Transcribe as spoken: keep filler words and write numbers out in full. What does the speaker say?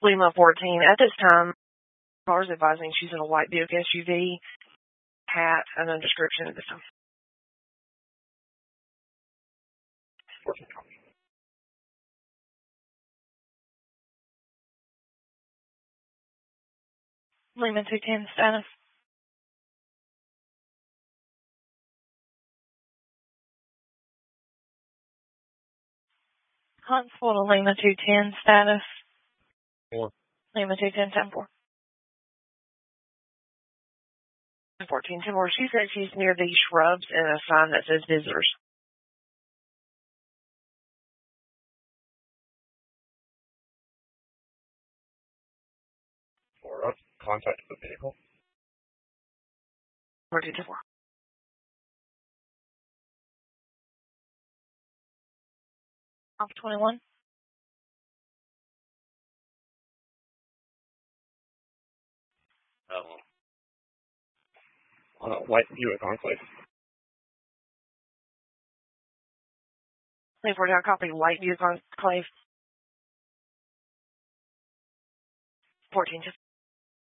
Lima fourteen. At this time, cars advising she's in a white Buick S U V. Hat and a description at this time. fourteen copy. Lima two ten status. Huntsville to Lima two ten status. Four. Lima two ten ten four. fourteen ten four. She said she's near these shrubs and a sign that says visitors. Four up. Contact the vehicle. fourteen ten four. Off twenty-one. Oh. Uh, white Buick Enclave. twenty-four down copy. White Buick Enclave. fourteen ten.